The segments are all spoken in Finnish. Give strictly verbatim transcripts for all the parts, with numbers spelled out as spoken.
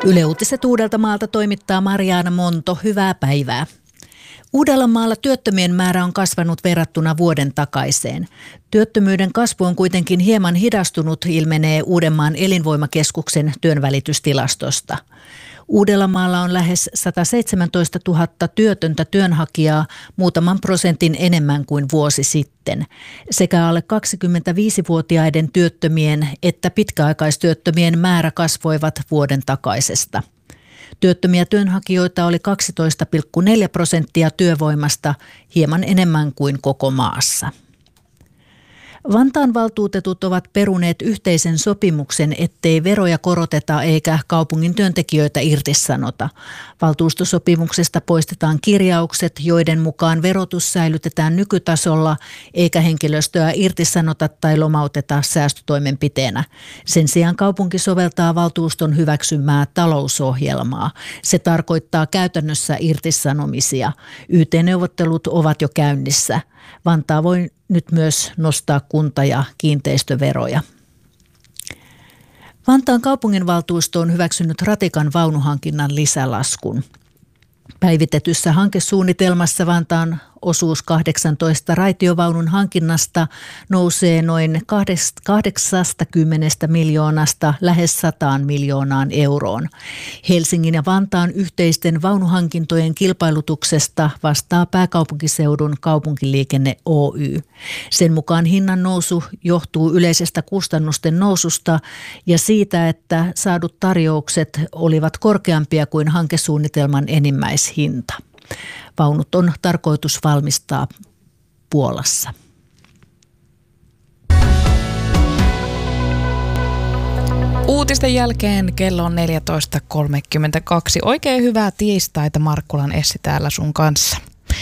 Yle Uutiset Uudeltamaalta toimittaa Mariana Monto. Hyvää päivää. Uudellamaalla työttömien määrä on kasvanut verrattuna vuoden takaiseen. Työttömyyden kasvu on kuitenkin hieman hidastunut, ilmenee Uudenmaan elinvoimakeskuksen työnvälitystilastosta. Uudellamaalla on lähes sataseitsemäntoistatuhatta työtöntä työnhakijaa, muutaman prosentin enemmän kuin vuosi sitten. Sekä alle kaksikymmentäviisivuotiaiden työttömien että pitkäaikaistyöttömien määrä kasvoivat vuoden takaisesta. Työttömiä työnhakijoita oli kaksitoista pilkku neljä prosenttia työvoimasta, hieman enemmän kuin koko maassa. Vantaan valtuutetut ovat peruneet yhteisen sopimuksen, ettei veroja koroteta eikä kaupungin työntekijöitä irtisanota. Valtuustosopimuksesta poistetaan kirjaukset, joiden mukaan verotus säilytetään nykytasolla eikä henkilöstöä irtisanota tai lomauteta säästötoimenpiteenä. Sen sijaan kaupunki soveltaa valtuuston hyväksymää talousohjelmaa. Se tarkoittaa käytännössä irtisanomisia. Y T-neuvottelut ovat jo käynnissä. Vantaa voi nyt myös nostaa kunta- ja kiinteistöveroja. Vantaan kaupunginvaltuusto on hyväksynyt ratikan vaunuhankinnan lisälaskun. Päivitetyssä hankesuunnitelmassa Vantaan osuus kahdeksantoista raitiovaunun hankinnasta nousee noin kahdeksankymmentä miljoonasta lähes sataan miljoonaan euroon. Helsingin ja Vantaan yhteisten vaunuhankintojen kilpailutuksesta vastaa pääkaupunkiseudun kaupunkiliikenne Oy. Sen mukaan hinnan nousu johtuu yleisestä kustannusten noususta ja siitä, että saadut tarjoukset olivat korkeampia kuin hankesuunnitelman enimmäishinta. Vaunut on tarkoitus valmistaa Puolassa. Uutisten jälkeen kello on neljätoista kolmekymmentäkaksi. Oikein hyvää tiistaita, Markkulan Essi täällä sun kanssa.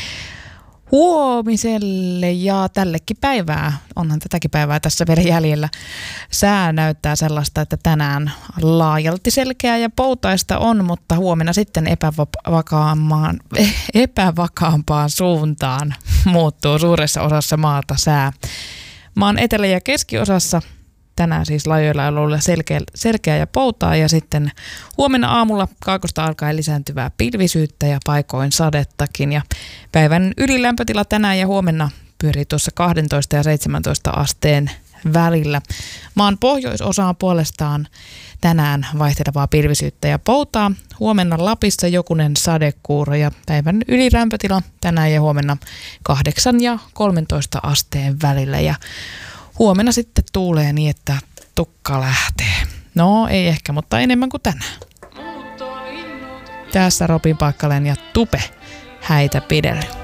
Huomiselle ja tällekin päivää, onhan tätäkin päivää tässä vielä jäljellä, sää näyttää sellaista, että tänään laajalti selkeää ja poutaista on, mutta huomenna sitten epävakaampaan, epävakaampaan suuntaan muuttuu suuressa osassa maata sää. Maan etelä- ja keskiosassa tänään siis lajoilla on ollut selkeä, selkeä ja poutaa ja sitten huomenna aamulla kaakosta alkaen lisääntyvää pilvisyyttä ja paikoin sadettakin. Ja päivän ylilämpötila tänään ja huomenna pyörii tuossa kaksitoista ja seitsemäntoista asteen välillä. Maan pohjoisosaan puolestaan tänään vaihtelevaa pilvisyyttä ja poutaa. Huomenna Lapissa jokunen sadekuuro ja päivän ylilämpötila tänään ja huomenna kahdeksan ja kolmetoista asteen välillä. Ja huomenna sitten tuulee niin, että tukka lähtee. No, ei ehkä, mutta enemmän kuin tänään. Tässä Robin Pakkalen ja Tupe häitä pidellä.